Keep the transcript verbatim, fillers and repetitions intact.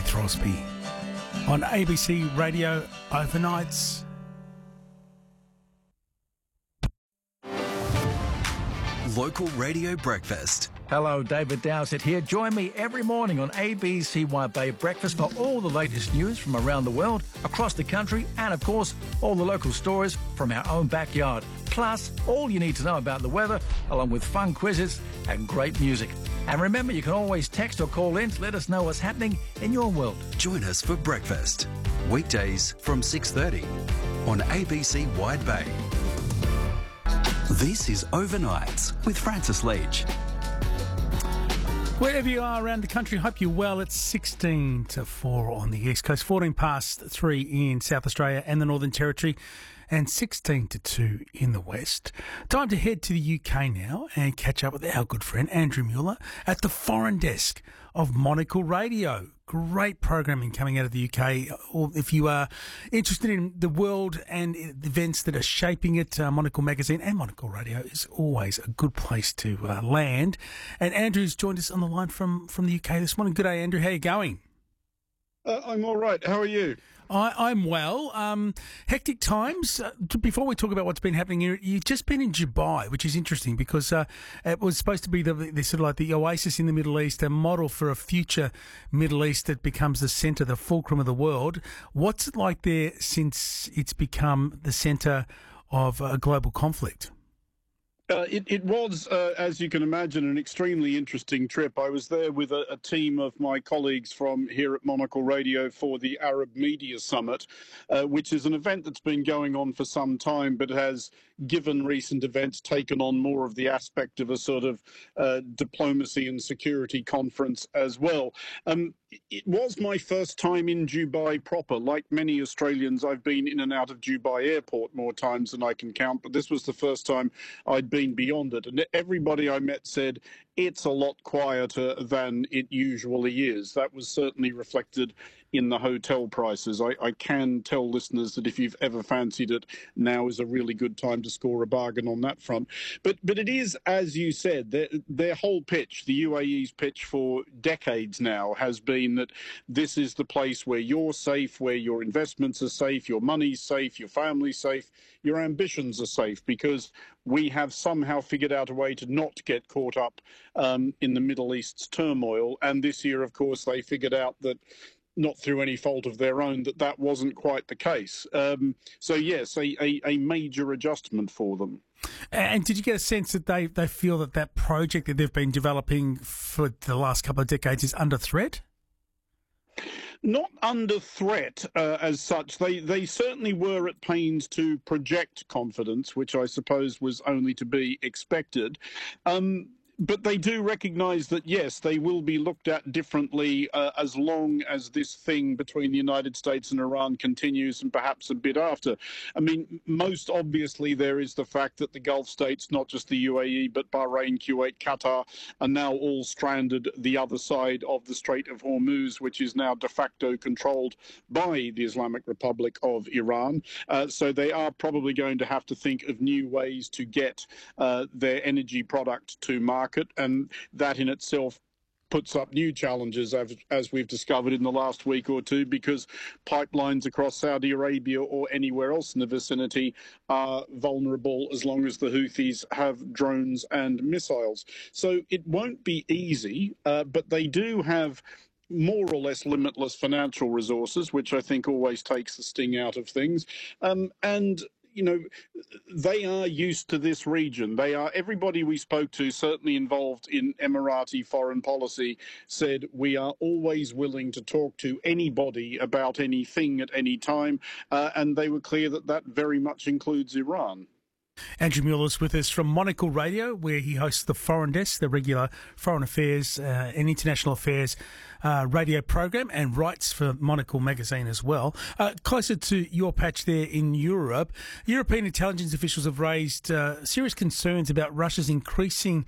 Throsby on A B C Radio Overnights. Local Radio Breakfast. Hello, David Dowsett here. Join me every morning on A B C Y Bay Breakfast for all the latest news from around the world, across the country, and of course, all the local stories from our own backyard. Plus, all you need to know about the weather, along with fun quizzes and great music. And remember, you can always text or call in to let us know what's happening in your world. Join us for breakfast. Weekdays from six thirty on A B C Wide Bay. This is Overnights with Francis Leach. Wherever you are around the country, hope you're well. It's sixteen to four on the East Coast, fourteen past three in South Australia and the Northern Territory, and sixteen to two in the West. Time to head to the U K now and catch up with our good friend Andrew Mueller at the Foreign Desk of Monocle Radio. Great programming coming out of the U K. Or if you are interested in the world and the events that are shaping it, uh, Monocle Magazine and Monocle Radio is always a good place to uh, land. And Andrew's joined us on the line from, from the U K this morning. Good day, Andrew. How are you going? Uh, I'm all right. How are you? I, I'm well. Um, hectic times. Uh, before we talk about what's been happening here, you've just been in Dubai, which is interesting because uh, it was supposed to be the, the sort of like the oasis in the Middle East, a model for a future Middle East that becomes the centre, the fulcrum of the world. What's it like there since it's become the centre of a global conflict? Uh, it, it was, uh, as you can imagine, an extremely interesting trip. I was there with a, a team of my colleagues from here at Monocle Radio for the Arab Media Summit, uh, which is an event that's been going on for some time, but has, given recent events, taken on more of the aspect of a sort of uh, diplomacy and security conference as well. Um, It was my first time in Dubai proper. Like many Australians, I've been in and out of Dubai Airport more times than I can count, but this was the first time I'd been beyond it. And everybody I met said it's a lot quieter than it usually is. That was certainly reflected in the hotel prices. I, I can tell listeners that if you've ever fancied it, now is a really good time to score a bargain on that front. But but it is, as you said, their, their whole pitch, the U A E's pitch for decades now, has been that this is the place where you're safe, where your investments are safe, your money's safe, your family's safe, your ambitions are safe, because we have somehow figured out a way to not get caught up um, in the Middle East's turmoil. And this year, of course, they figured out that, not through any fault of their own, that that wasn't quite the case. Um, so, yes, a, a, a major adjustment for them. And did you get a sense that they, they feel that that project that they've been developing for the last couple of decades is under threat? Not under threat uh, as such. They they certainly were at pains to project confidence, which I suppose was only to be expected. Um, But they do recognise that, yes, they will be looked at differently uh, as long as this thing between the United States and Iran continues, and perhaps a bit after. I mean, most obviously there is the fact that the Gulf states, not just the U A E, but Bahrain, Kuwait, Qatar, are now all stranded the other side of the Strait of Hormuz, which is now de facto controlled by the Islamic Republic of Iran. Uh, so they are probably going to have to think of new ways to get uh, their energy product to market. And that in itself puts up new challenges, as, as we've discovered in the last week or two, because pipelines across Saudi Arabia or anywhere else in the vicinity are vulnerable as long as the Houthis have drones and missiles. So it won't be easy, uh, but they do have more or less limitless financial resources, which I think always takes the sting out of things. Um, and You know, they are used to this region. They are, everybody we spoke to, certainly involved in Emirati foreign policy, said we are always willing to talk to anybody about anything at any time. Uh, and they were clear that that very much includes Iran. Andrew Mueller's with us from Monocle Radio, where he hosts the Foreign Desk, the regular foreign affairs uh, and international affairs uh, radio program, and writes for Monocle Magazine as well. Uh, closer to your patch there in Europe, European intelligence officials have raised uh, serious concerns about Russia's increasing